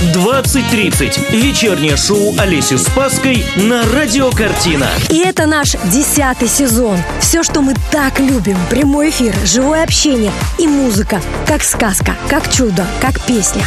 20:30. Вечернее шоу Олеси Спасской на Радио Картина. И это наш 10-й сезон. Все, что мы так любим. Прямой эфир, живое общение и музыка. Как сказка, как чудо, как песня.